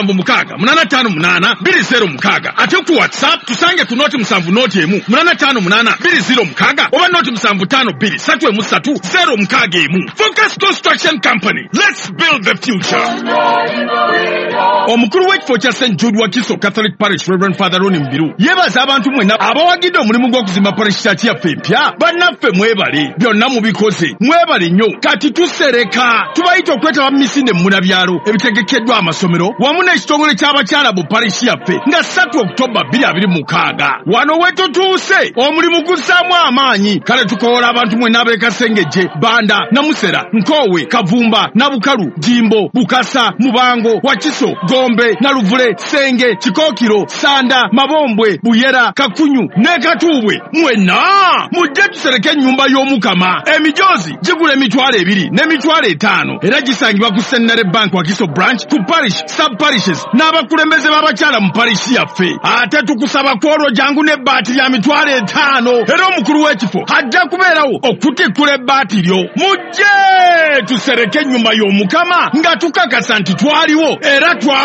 mukaga munana tano munana biri zero mukaga ate ku WhatsApp tusange ku noti musanvu noti emu munana tano munana biri zero mukaga oba noti musanvu tano biri satu emu satu zero mukaga emu. Focus Construction Company, let's build the future. Omukuru w'ekifo kya St. Jude Wakiso Catholic Parish Reverend Father Ronnie Mbiru yebaza abantu mwena abawagidde omulimu gw'okuzimba parish church yaffe empya. Bannaffe mwebale byonna mubikoze mwebale nnyo kati tusereka tubayita okwetaba mu misinde mu munabyalo ebitegekeddwa amasomero wamu n'ekitongole ky'abakyala bu parish yaffe nga 3 Oktoba 2026 wano wetutuuse omulimu gussaamu amaanyi kale tukoola abantu mwena ab'ekasengejje Banda Namusera Nkowe Kavumba Nabukalu Jimbo Bukasa Mubango Wakiso Gombe Naluvule Senge Kikookiro Sanda Mabombwe Buyera Kakunyu ne Katuubwe mwena mujje tusereke ennyumba y'Omukama emijozi gigula emitwalo 2 n'emitwalo 5 era gisangibwa ku Centenary Bank Wakiso branch ku parish sub parishes n'abakulembeze b'abakyala mu parish yaffe ate tukusaba kwolwo jangu n'ebbaati lya mitwalo 5 era omukulu w'ekifo ajja kubeerawo okutikkula ebbaati lyo mujje tusereke ennyumba y'Omukama nga tukakasa nti twaliwo era